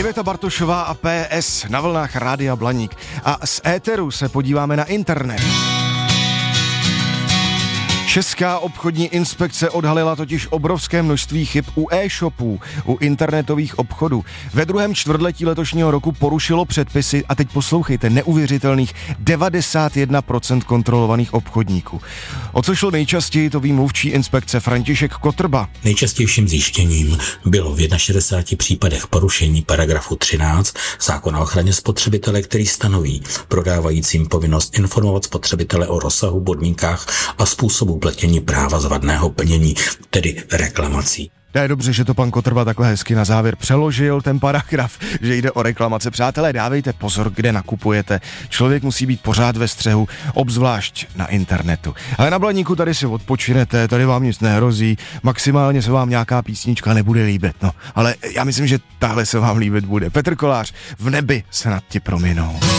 Iveta Bartošová a PS na vlnách Rádia Blaník. A z éteru se podíváme na internet. Česká obchodní inspekce odhalila totiž obrovské množství chyb u e-shopů, u internetových obchodů. Ve druhém čtvrtletí letošního roku porušilo předpisy, a teď poslouchejte, neuvěřitelných 91% kontrolovaných obchodníků. O co šlo nejčastěji, to ví mluvčí inspekce František Kotrba. Nejčastějším zjištěním bylo v 61 případech porušení paragrafu 13 zákona o ochraně spotřebitele, který stanoví prodávajícím povinnost informovat spotřebitele o rozsahu, podmínkách a způsobu uplatnění práva z vadného plnění, tedy reklamací. Je dobře, že to pan Kotrba takhle hezky na závěr přeložil, ten paragraf, že jde o reklamace. Přátelé, dávejte pozor, kde nakupujete. Člověk musí být pořád ve střehu, obzvlášť na internetu. Ale na Blaníku tady si odpočinete, tady vám nic nehrozí, maximálně se vám nějaká písnička nebude líbit, no. Ale já myslím, že tahle se vám líbit bude. Petr Kolář, V nebi se nad ti prominou.